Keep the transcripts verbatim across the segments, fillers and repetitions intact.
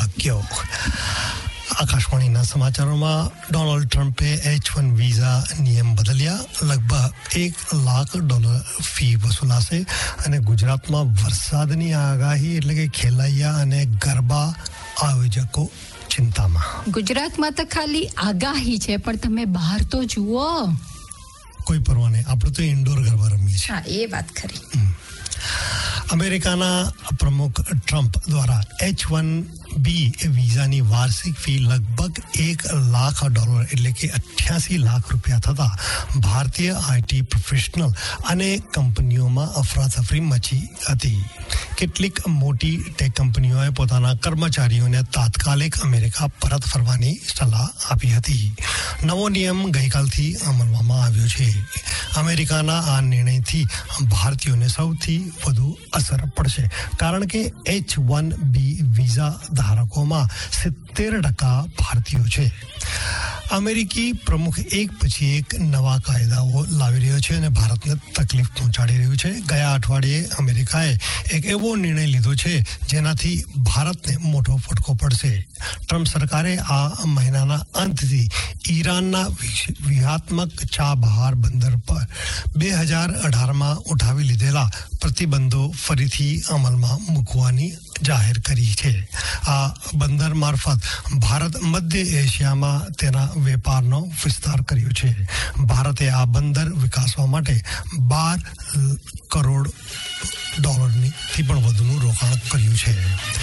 ભાગ્યો. આકાશવાણીના સમાચારોમાં ડોનાલ્ડ ટ્રમ્પે એચ વન વિઝા નિયમ બદલ્યા. લગભગ એક લાખ ડોલર ફી વસૂલાશે અને ગુજરાતમાં વરસાદની આગાહી એટલે કે ખેલૈયા અને ગરબા આયોજકો ચિંતામાં. ગુજરાતમાં તો ખાલી આગાહી છે, પણ તમે બહાર તો જુઓ. કોઈ પરવા નહીં, આપણે તો ઇન્ડોર ગરબા રમીએ છીએ. હા, એ વાત ખરી. અમેરિકાના પ્રમુખ ટ્રમ્પ દ્વારા એચ વન બી વિઝાની વાર્ષિક ફી લગભગ એક લાખ ડોલર એટલે કે અઠ્યાસી લાખ રૂપિયા થતા ભારતીય આઈટી પ્રોફેશનલ અને કંપનીઓમાં અફરાતફરી મચી હતી. કેટલીક મોટી ટેક કંપનીઓએ પોતાના કર્મચારીઓને તાત્કાલિક અમેરિકા પરત ફરવાની સલાહ આપી હતી. નવો નિયમ ગઈકાલથી અમલમાં આવ્યો છે. અમેરિકાના આ નિર્ણયથી ભારતીયોને સૌથી વધુ અસર પડશે, કારણ કે એચ વન બી વિઝા ધારકોમાં સિત્તેર ટકા ભારતીયો છે. અમેરિકી પ્રમુખ એક પછી એક નવા કાયદાઓ લાવી રહ્યો છે અને ભારતને તકલીફ પહોંચાડી રહ્યું છે. ગયા અઠવાડિયે અમેરિકાએ એક એવો નિર્ણય લીધો છે જેનાથી ભારતને મોટો ફટકો પડશે. ટ્રમ્પ સરકારે આ મહિનાના અંતથી ઈરાનના વ્યૂહાત્મક ચાબહાર બંદર પર બે હજાર અઢારમાં ઉઠાવી લીધેલા પ્રતિબંધો ફરીથી અમલમાં મૂકવાની જાહેર કરી છે. આ બંદર મારફત ભારત મધ્ય એશિયામાં તેના વેપારનો વિસ્તાર કર્યો છે. ભારતે આ બંદર વિકાસવા માટે બાર કરોડ ડોલરની થી પણ વધુનું રોકાણ કર્યું છે.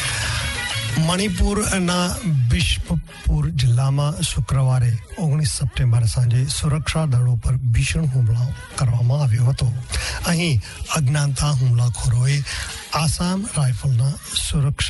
મણિપુરના બિષ્પુર જિલ્લામાં શુક્રવારે ઓગણીસ સપ્ટેમ્બર સાંજે સુરક્ષા દળો પર ભીષણ હુમલો કરવામાં આવ્યો હતો. અહીં અજ્ઞાનતા હુમલાખોરોએ આસામ રાઇફલના સુરક્ષા